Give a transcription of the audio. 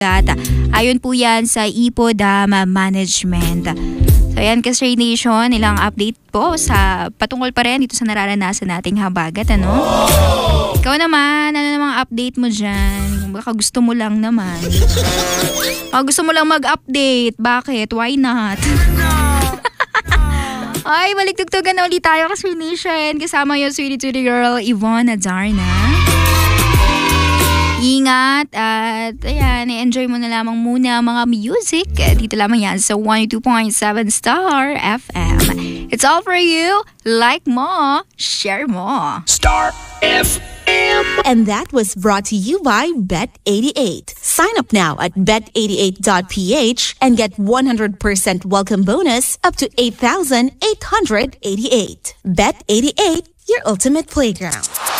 Ayon po yan sa Ipo Dam Management. So ayan, K-Stray Nation, ilang update po sa patungkol pa rin dito sa nararanasan nating habagat, ano? Ikaw naman, ano namang update mo dyan? Baka gusto mo lang naman. Baka gusto mo lang mag-update. Bakit? Why not? Ay, balik-tugtugan na ulit tayo, K-Stray Nation. Kasama yung sweetie girl, Yvonne Adarna. Ingat at ayan, enjoy mo na lamang muna ang mga music. Dito lamang yan sa 102.7 Star FM. It's all for you. Like mo, share mo. Star FM. And that was brought to you by Bet88. Sign up now at bet88.ph and get 100% welcome bonus up to 8,888. Bet88, your ultimate playground.